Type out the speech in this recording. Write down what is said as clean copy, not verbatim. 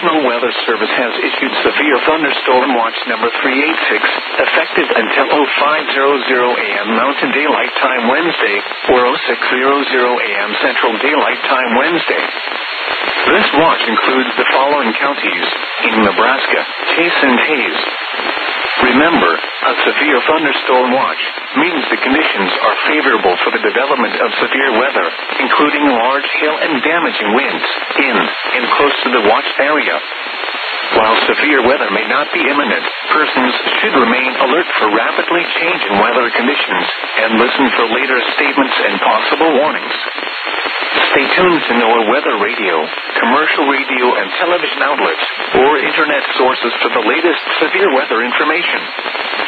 National Weather Service has issued severe thunderstorm watch number 386, effective until 0500 a.m. Mountain Daylight Time Wednesday, or 0600 a.m. Central Daylight Time Wednesday. This watch includes the following counties in Nebraska: Case and Hays. Remember, a severe thunderstorm watch means the conditions are favorable for the development of severe weather, including large hail and damaging winds in and close to the watch area. While severe weather may not be imminent, persons should remain alert for rapidly changing weather conditions and listen for later statements and possible warnings. Stay tuned to NOAA Weather Radio, commercial radio and television outlets, or internet sources for the latest severe weather information.